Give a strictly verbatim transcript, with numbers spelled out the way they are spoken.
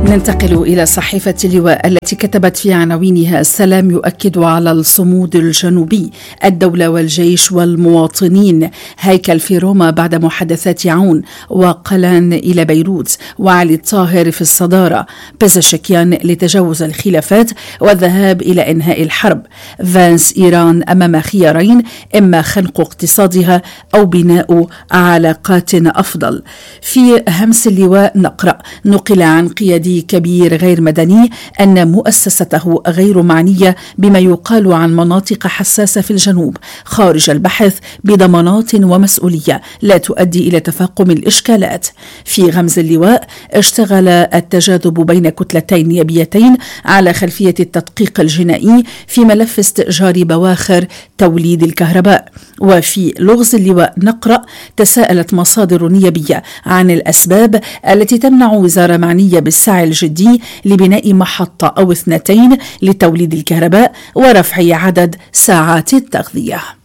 ننتقل إلى صحيفة اللواء التي كتبت في عناوينها: السلام يؤكد على الصمود الجنوبي، الدولة والجيش والمواطنين، هيكل في روما بعد محادثات عون، وقلان إلى بيروت، وعلي الطاهر في الصدارة، بزشكيان لتجاوز الخلافات والذهاب إلى إنهاء الحرب، فانس إيران أمام خيارين: إما خنق اقتصادها أو بناء علاقات أفضل. في همس اللواء نقرأ: نقل عن قيادي كبير غير مدني أن مؤسسته غير معنية بما يقال عن مناطق حساسة في الجنوب، خارج البحث بضمانات ومسؤولية لا تؤدي إلى تفاقم الإشكالات. في غمز اللواء: اشتغل التجاذب بين كتلتين نيابيتين على خلفية التدقيق الجنائي في ملف استئجار بواخر توليد الكهرباء. وفي لغز اللواء نقرأ: تساءلت مصادر نيابية عن الأسباب التي تمنع وزارة معنية بالسعي الجدي لبناء محطة أو اثنتين لتوليد الكهرباء ورفع عدد ساعات التغذية.